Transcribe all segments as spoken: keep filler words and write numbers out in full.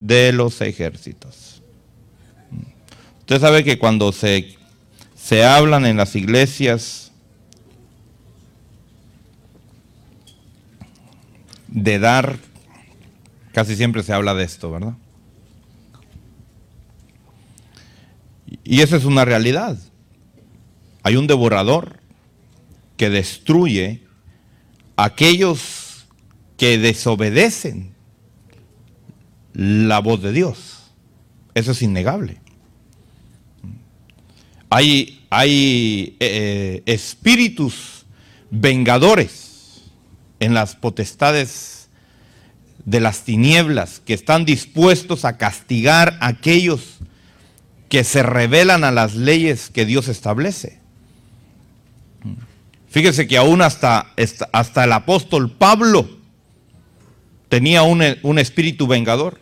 de los ejércitos. Usted sabe que cuando se, se hablan en las iglesias de dar, casi siempre se habla de esto, ¿verdad? Y esa es una realidad. Hay un devorador que destruye a aquellos que desobedecen la voz de Dios. Eso es innegable. Hay, hay eh, espíritus vengadores en las potestades de las tinieblas que están dispuestos a castigar a aquellos que se rebelan a las leyes que Dios establece. Fíjese que aún hasta, hasta el apóstol Pablo tenía un, un espíritu vengador.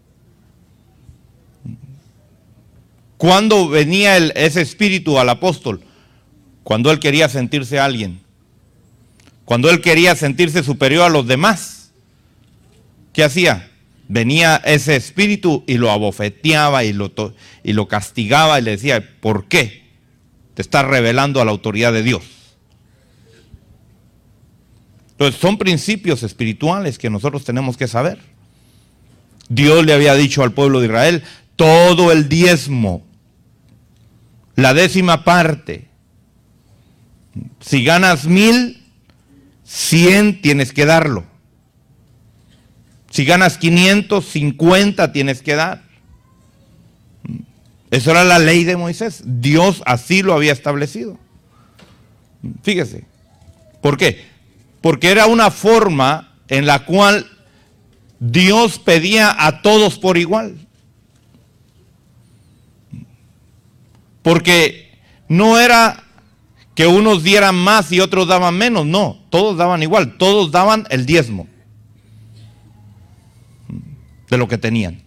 ¿Cuándo venía el, ese espíritu al apóstol? Cuando él quería sentirse alguien. Cuando él quería sentirse superior a los demás. ¿Qué hacía? Venía ese espíritu y lo abofeteaba y lo, y lo castigaba y le decía, ¿por qué te estás rebelando a la autoridad de Dios? Entonces son principios espirituales que nosotros tenemos que saber. Dios le había dicho al pueblo de Israel, todo el diezmo, la décima parte, si ganas mil, cien tienes que darlo. Si ganas quinientos, cincuenta tienes que dar. Eso era la ley de Moisés. Dios así lo había establecido. Fíjese. ¿Por qué? Porque era una forma en la cual Dios pedía a todos por igual. Porque no era que unos dieran más y otros daban menos, no, todos daban igual, todos daban el diezmo de lo que tenían.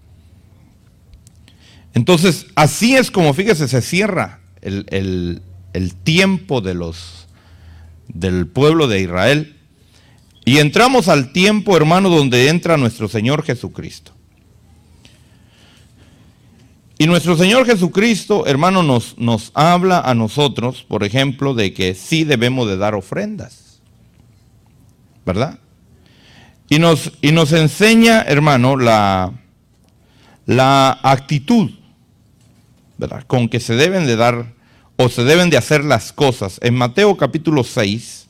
Entonces, así es como, fíjese, se cierra el, el, el tiempo de los del pueblo de Israel. Y entramos al tiempo, hermano, donde entra nuestro Señor Jesucristo. Y nuestro Señor Jesucristo, hermano, nos, nos habla a nosotros, por ejemplo, de que sí debemos de dar ofrendas, ¿verdad? Y nos, y nos enseña, hermano, la, la actitud, ¿verdad?, con que se deben de dar o se deben de hacer las cosas. En Mateo capítulo seis,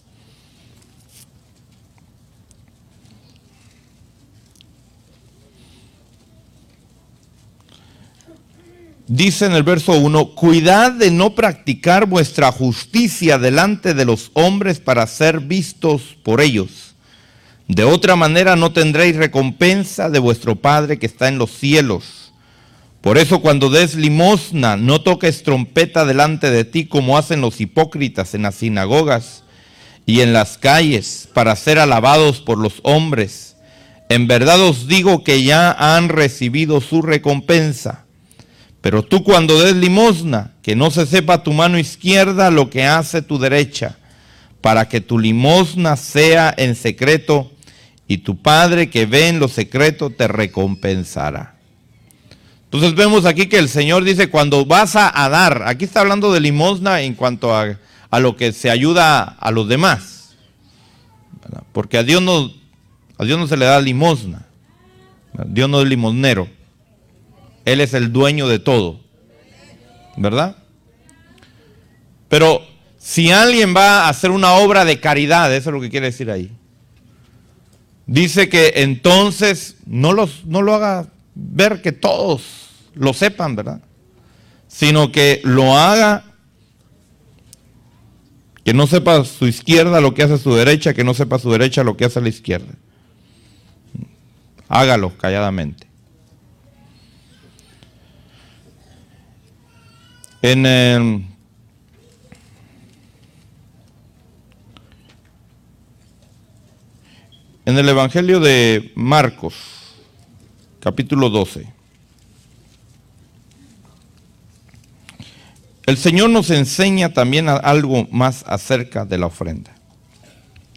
dice en el verso uno, cuidad de no practicar vuestra justicia delante de los hombres para ser vistos por ellos. De otra manera no tendréis recompensa de vuestro Padre que está en los cielos. Por eso cuando des limosna, no toques trompeta delante de ti como hacen los hipócritas en las sinagogas y en las calles para ser alabados por los hombres. En verdad os digo que ya han recibido su recompensa. Pero tú cuando des limosna, que no se sepa tu mano izquierda lo que hace tu derecha, para que tu limosna sea en secreto y tu Padre que ve en lo secreto te recompensará. Entonces vemos aquí que el Señor dice, cuando vas a, a dar, aquí está hablando de limosna en cuanto a, a lo que se ayuda a los demás, ¿verdad? Porque a Dios, no, a Dios no se le da limosna, ¿verdad? Dios no es limosnero, Él es el dueño de todo, ¿verdad? Pero si alguien va a hacer una obra de caridad, eso es lo que quiere decir ahí, dice que entonces no, los, no lo haga ver que todos lo sepan, ¿verdad? Sino que lo haga, que no sepa su izquierda lo que hace su derecha, que no sepa su derecha lo que hace la izquierda. Hágalo calladamente. En el, en el Evangelio de Marcos, capítulo doce, el Señor nos enseña también algo más acerca de la ofrenda.